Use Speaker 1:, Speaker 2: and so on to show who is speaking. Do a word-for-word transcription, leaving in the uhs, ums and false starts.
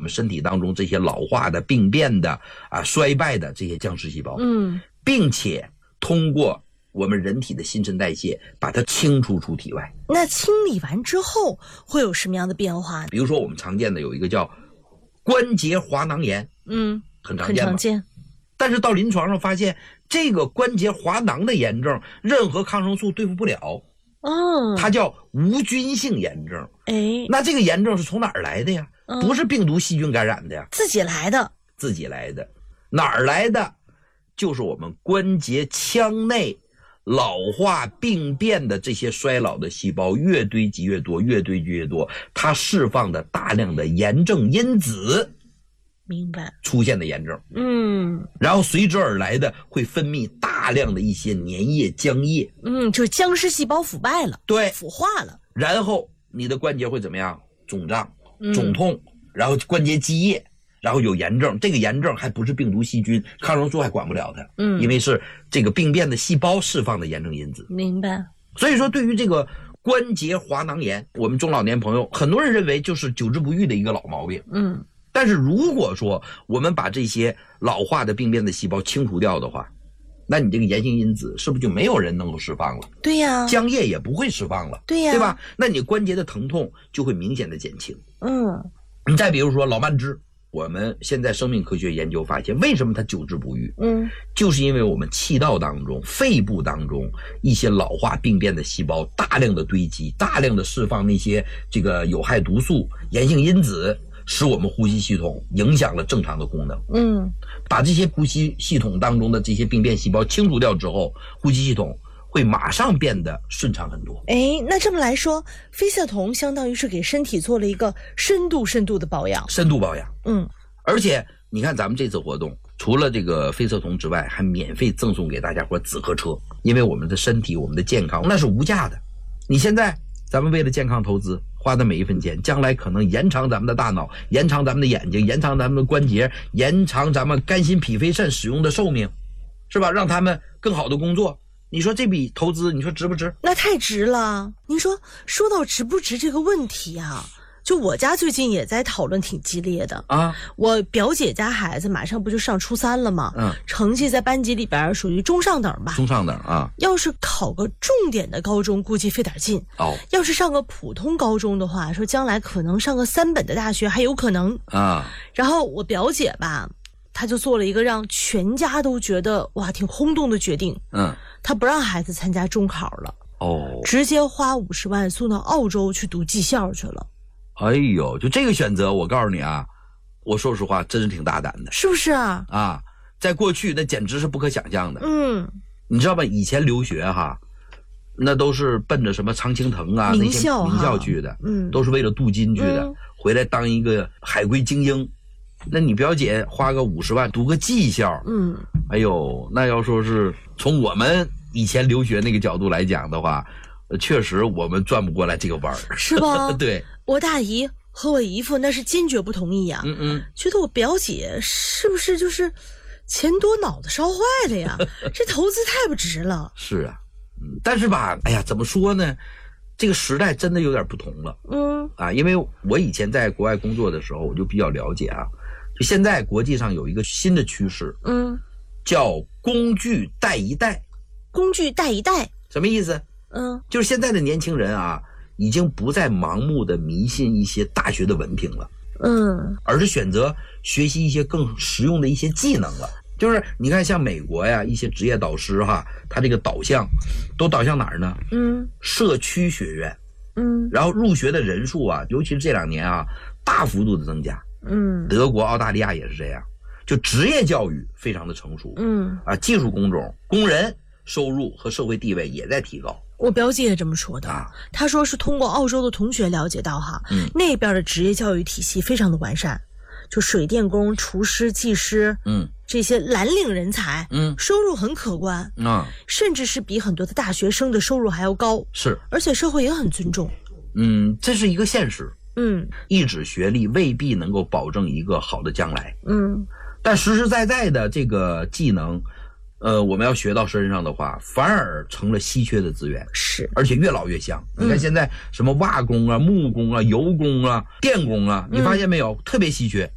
Speaker 1: 们身体当中这些老化的、病变的、啊衰败的这些僵尸细胞，嗯，并且通过我们人体的新陈代谢把它清除出体外。
Speaker 2: 那清理完之后会有什么样的变化呢？
Speaker 1: 比如说我们常见的有一个叫关节滑囊炎，嗯，很常见，
Speaker 2: 很常见。
Speaker 1: 但是到临床上发现，这个关节滑囊的炎症，任何抗生素对付不了。哦，它叫无菌性炎症。哎，那这个炎症是从哪儿来的呀？嗯、不是病毒细菌感染的呀，
Speaker 2: 自己来的。
Speaker 1: 自己来的，哪儿来的？就是我们关节腔内老化病变的这些衰老的细胞越堆积越多，越堆积越多，它释放的大量的炎症因子。
Speaker 2: 明白，
Speaker 1: 出现的炎症，嗯，然后随之而来的会分泌大量的一些粘液、浆液，
Speaker 2: 嗯，就是僵尸细胞腐败了，
Speaker 1: 对，
Speaker 2: 腐化了，
Speaker 1: 然后你的关节会怎么样？肿胀、肿痛，嗯、然后关节积液，然后有炎症。这个炎症还不是病毒、细菌，抗生素还管不了它，嗯，因为是这个病变的细胞释放的炎症因子。
Speaker 2: 明白。
Speaker 1: 所以说，对于这个关节滑囊炎，我们中老年朋友很多人认为就是久治不愈的一个老毛病，嗯。但是如果说我们把这些老化的病变的细胞清除掉的话，那你这个炎性因子是不是就没有人能够释放了？
Speaker 2: 对呀，
Speaker 1: 浆液也不会释放了，
Speaker 2: 对呀，
Speaker 1: 对吧？那你关节的疼痛就会明显的减轻。嗯，你再比如说老慢支，我们现在生命科学研究发现，为什么它久治不愈？嗯，就是因为我们气道当中、肺部当中一些老化病变的细胞大量的堆积，大量的释放那些这个有害毒素、炎性因子。使我们呼吸系统影响了正常的功能。嗯，把这些呼吸系统当中的这些病变细胞清除掉之后，呼吸系统会马上变得顺畅很多。
Speaker 2: 哎，那这么来说，飞色酮相当于是给身体做了一个深度深度的保养。
Speaker 1: 深度保养。嗯，而且你看咱们这次活动，除了这个飞色酮之外，还免费赠送给大家伙紫河车，因为我们的身体、我们的健康那是无价的。你现在咱们为了健康投资花的每一分钱，将来可能延长咱们的大脑，延长咱们的眼睛，延长咱们的关节，延长咱们肝心脾肺肾使用的寿命，是吧？让他们更好的工作。你说这笔投资你说值不值？
Speaker 2: 那太值了。您说说到值不值这个问题啊，就我家最近也在讨论挺激烈的啊。我表姐家孩子马上不就上初三了吗？嗯，成绩在班级里边属于中上等吧。
Speaker 1: 中上等啊。
Speaker 2: 要是考个重点的高中，估计费点劲。哦。要是上个普通高中的话，说将来可能上个三本的大学还有可能啊。然后我表姐吧，她就做了一个让全家都觉得哇挺轰动的决定。嗯。她不让孩子参加中考了。哦。直接花五十万送到澳洲去读技校去了。
Speaker 1: 哎呦，就这个选择，我告诉你啊，我说实话，真是挺大胆的，
Speaker 2: 是不是啊？
Speaker 1: 啊，在过去那简直是不可想象的。嗯，你知道吧？以前留学哈，那都是奔着什么常青藤啊
Speaker 2: 名校
Speaker 1: 那些名校去的，嗯，都是为了镀金去的，嗯、回来当一个海归精英。那你表姐花个五十万读个技校，嗯，哎呦，那要说是从我们以前留学那个角度来讲的话，确实我们转不过来这个弯儿，
Speaker 2: 是吧？
Speaker 1: 对。
Speaker 2: 我大姨和我姨父那是坚决不同意呀、啊，嗯嗯，觉得我表姐是不是就是钱多脑子烧坏了呀？这投资太不值了。
Speaker 1: 是啊，嗯，但是吧，哎呀，怎么说呢？这个时代真的有点不同了，嗯啊，因为我以前在国外工作的时候，我就比较了解啊，就现在国际上有一个新的趋势，嗯，叫工具带一代。
Speaker 2: 工具带一代
Speaker 1: 什么意思？嗯，就是现在的年轻人啊。已经不再盲目的迷信一些大学的文凭了，嗯，而是选择学习一些更实用的一些技能了。就是你看像美国呀，一些职业导师哈，他这个导向都导向哪儿呢？嗯，社区学院，嗯，然后入学的人数啊，尤其是这两年啊，大幅度的增加，嗯，德国、澳大利亚也是这样，就职业教育非常的成熟，嗯，啊，技术工种、工人收入和社会地位也在提高。
Speaker 2: 我表姐也这么说的，啊、她说是通过澳洲的同学了解到哈，嗯，那边的职业教育体系非常的完善，就水电工、厨师、技师，嗯，这些蓝领人才，嗯，收入很可观，啊，甚至是比很多的大学生的收入还要高，
Speaker 1: 是，
Speaker 2: 而且社会也很尊重，
Speaker 1: 嗯，这是一个现实，嗯，一纸学历未必能够保证一个好的将来，嗯，但实实在在的这个技能。呃，我们要学到身上的话，反而成了稀缺的资源，
Speaker 2: 是，
Speaker 1: 而且越老越香。嗯、你看现在什么瓦工啊、木工啊、油工啊、电工啊，你发现没有，嗯、特别稀缺。